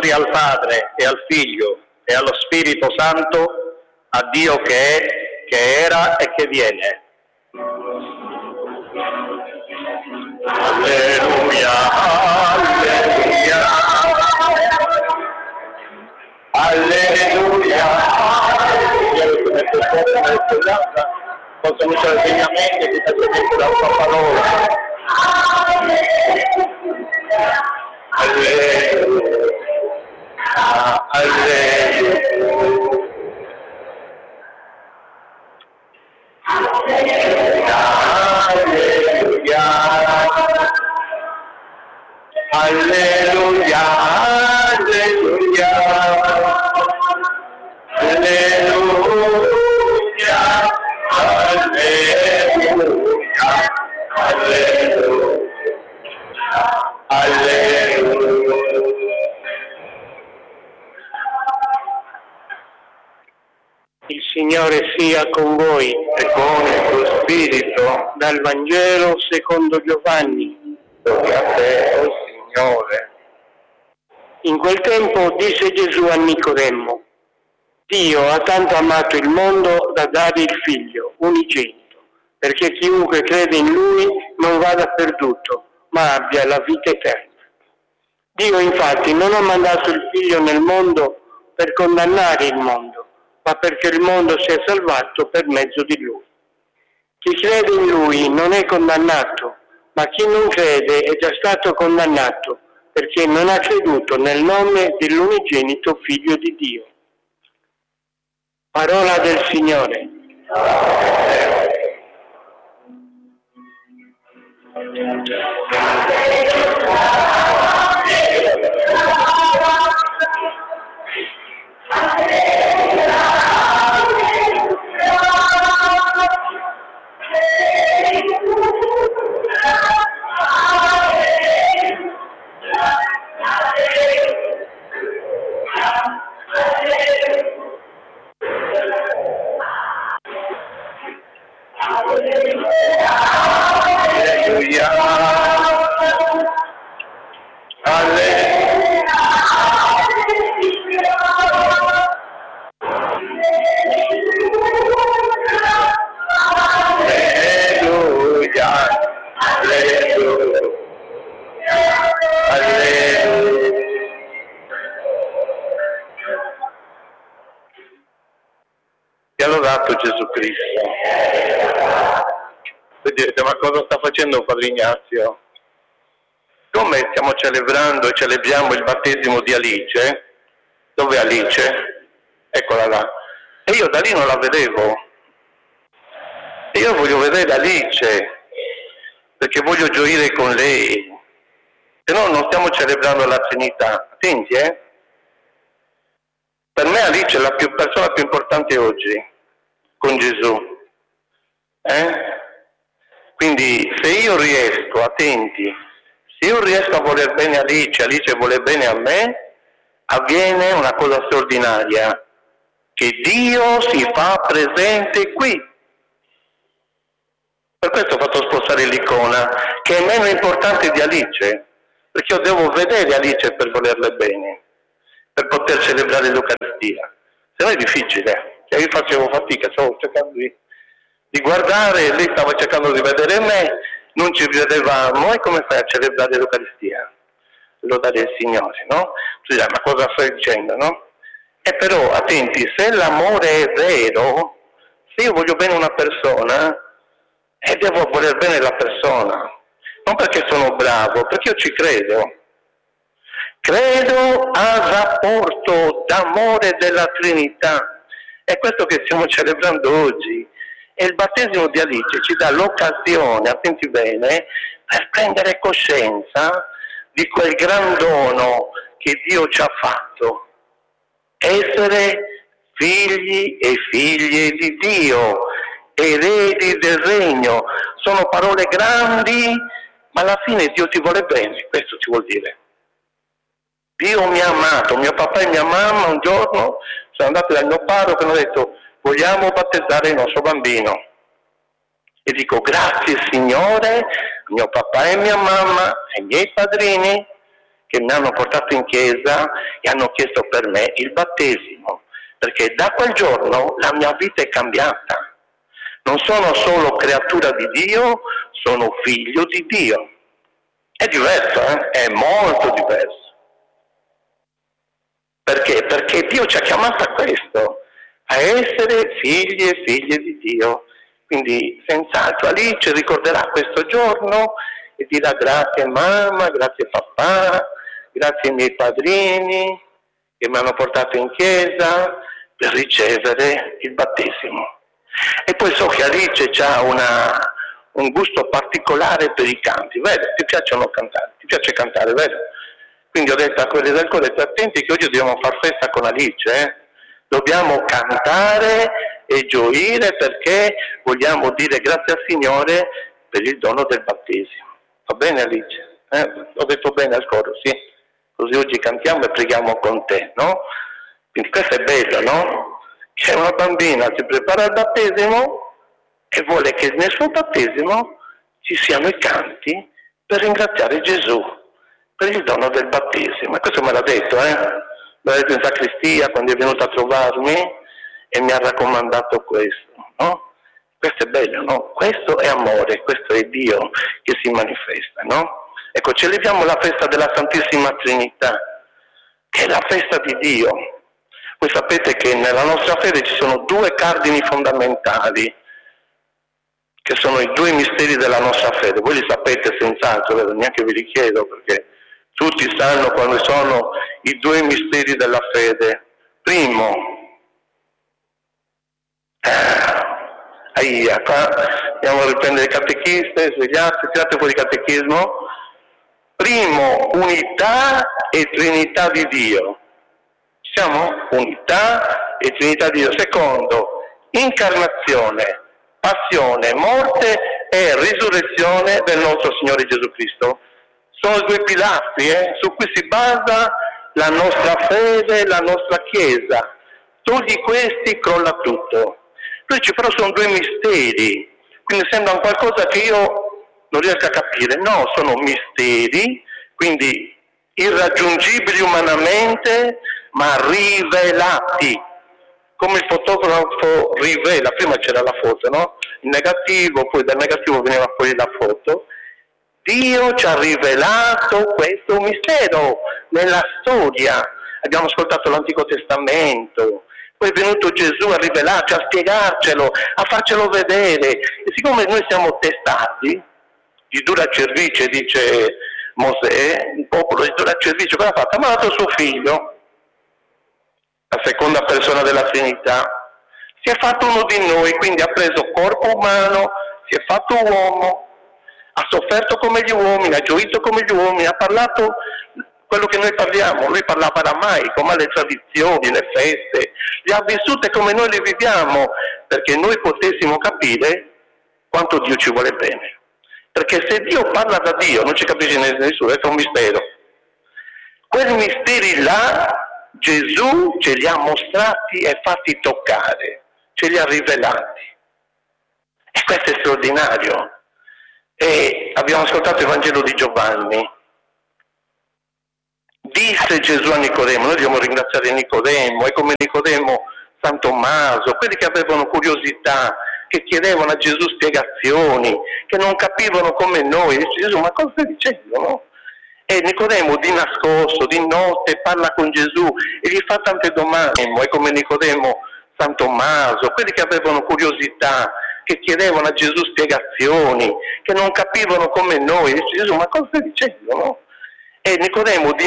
Gloria al Padre e al Figlio e allo Spirito Santo, a Dio che è, che era e che viene. Alleluia, alleluia, alleluia. Possono usare degnamente di questo la sua parola. Alleluia, alleluia. Alleluia, alleluia, alleluia, alleluia, alleluia, alleluia. Il Signore sia con voi e con il tuo spirito. Dal Vangelo secondo Giovanni. Gloria a te, o Signore. In quel tempo disse Gesù a Nicodemo: Dio ha tanto amato il mondo da dare il Figlio unigenito, perché chiunque crede in Lui non vada perduto, ma abbia la vita eterna. Dio infatti non ha mandato il Figlio nel mondo per condannare il mondo, ma perché il mondo sia salvato per mezzo di Lui. Chi crede in Lui non è condannato, ma chi non crede è già stato condannato, perché non ha creduto nel nome dell'unigenito Figlio di Dio. Parola del Signore. Gesù Cristo. Vedete, ma cosa sta facendo Padre Ignazio? Come stiamo celebrando e celebriamo il battesimo di Alice? Dov'è Alice? Eccola là. E io da lì non la vedevo. E io voglio vedere Alice, perché voglio gioire con lei. Se no non stiamo celebrando la Trinità. Attenti, Per me Alice è la persona più importante oggi con Gesù. Quindi se io riesco, attenti, se io riesco a voler bene a Alice, Alice vuole bene a me, avviene una cosa straordinaria, che Dio si fa presente qui. Per questo ho fatto spostare l'icona, che è meno importante di Alice, perché io devo vedere Alice per volerle bene, per poter celebrare l'Eucaristia. Se no è difficile. Io facevo fatica, stavo cercando di guardare, lei stava cercando di vedere me, non ci vedevamo, e come fai a celebrare l'Eucaristia? Lodare il Signore, no? Tu dici, ma cosa stai dicendo, no? E però, attenti, se l'amore è vero, se io voglio bene una persona, devo voler bene la persona, non perché sono bravo, perché io ci credo. Credo al rapporto d'amore della Trinità. È questo che stiamo celebrando oggi. E il battesimo di Alice ci dà l'occasione, attenti bene, per prendere coscienza di quel gran dono che Dio ci ha fatto. Essere figli e figlie di Dio, eredi del regno. Sono parole grandi, ma alla fine Dio ti vuole bene, questo ci vuol dire. Dio mi ha amato, mio papà e mia mamma un giorno sono andati dal mio parroco e hanno detto: vogliamo battezzare il nostro bambino. E dico: grazie Signore, mio papà e mia mamma, ai miei padrini, che mi hanno portato in chiesa e hanno chiesto per me il battesimo, perché da quel giorno la mia vita è cambiata. Non sono solo creatura di Dio, sono figlio di Dio. È diverso, È molto diverso. Perché? Perché Dio ci ha chiamato a questo, a essere figli e figlie di Dio. Quindi senz'altro Alice ricorderà questo giorno e dirà grazie mamma, grazie papà, grazie ai miei padrini che mi hanno portato in chiesa per ricevere il battesimo. E poi so che Alice ha un gusto particolare per i canti, vero? Ti piacciono cantare, ti piace cantare, vero? Quindi ho detto a quelli del coro, attenti che oggi dobbiamo far festa con Alice, Dobbiamo cantare e gioire perché vogliamo dire grazie al Signore per il dono del battesimo. Va bene Alice? Ho detto bene al coro, sì? Così oggi cantiamo e preghiamo con te, no? Quindi questo è bello, no? Che una bambina si prepara al battesimo e vuole che nel suo battesimo ci siano i canti per ringraziare Gesù per il dono del battesimo. E questo me l'ha detto, Me l'ha detto in sacrestia quando è venuto a trovarmi e mi ha raccomandato questo, no? Questo è bello, no? Questo è amore, questo è Dio che si manifesta, no? Ecco, celebriamo la festa della Santissima Trinità, che è la festa di Dio. Voi sapete che nella nostra fede ci sono due cardini fondamentali, che sono i due misteri della nostra fede. Voi li sapete senz'altro, neanche vi li chiedo, perché tutti sanno quali sono i due misteri della fede. Primo, qua andiamo a riprendere il catechiste, svegliate, tirate fuori il catechismo. Primo, unità e Trinità di Dio. Siamo? Unità e Trinità di Dio. Secondo, incarnazione, passione, morte e risurrezione del nostro Signore Gesù Cristo. Sono due pilastri su cui si basa la nostra fede, la nostra Chiesa. Togli questi, crolla tutto. Questi però sono due misteri, quindi sembrano qualcosa che io non riesco a capire. No, sono misteri, quindi irraggiungibili umanamente, ma rivelati. Come il fotografo rivela, prima c'era la foto, no? Il negativo, poi dal negativo veniva fuori la foto. Dio ci ha rivelato questo mistero nella storia. Abbiamo ascoltato l'Antico Testamento, poi è venuto Gesù a rivelarci, a spiegarcelo, a farcelo vedere. E siccome noi siamo testardi, di dura cervice, dice Mosè, il popolo di dura cervice, cosa ha fatto? Ha mandato suo figlio, la seconda persona della Trinità, si è fatto uno di noi, quindi ha preso corpo umano, si è fatto uomo, ha sofferto come gli uomini, ha gioito come gli uomini, ha parlato quello che noi parliamo. Lui parlava aramaico, ma le tradizioni, le feste, le ha vissute come noi le viviamo, perché noi potessimo capire quanto Dio ci vuole bene. Perché se Dio parla da Dio non ci capisce nessuno, è un mistero. Quei misteri là Gesù ce li ha mostrati e fatti toccare, ce li ha rivelati. E questo è straordinario. E abbiamo ascoltato il Vangelo di Giovanni. Disse Gesù a Nicodemo, noi dobbiamo ringraziare Nicodemo, e come Nicodemo San Tommaso, quelli che avevano curiosità, che chiedevano a Gesù spiegazioni, che non capivano come noi. Dice Gesù, ma cosa stai dicendo, no? E Nicodemo di nascosto, di notte, parla con Gesù e gli fa tante domande. E come Nicodemo San Tommaso, quelli che avevano curiosità, che chiedevano a Gesù spiegazioni, che non capivano come noi. Dice Gesù, ma cosa stai dicendo, no? E Nicodemo di